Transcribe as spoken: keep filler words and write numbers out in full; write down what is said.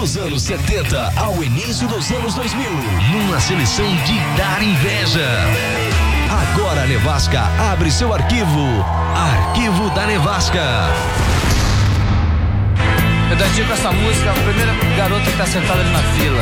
Dos anos setenta ao início dos anos dois mil, numa seleção de dar inveja. Agora a Nevasca abre seu arquivo. Arquivo da Nevasca. Eu dedico essa música à primeira garota que tá sentada ali na fila.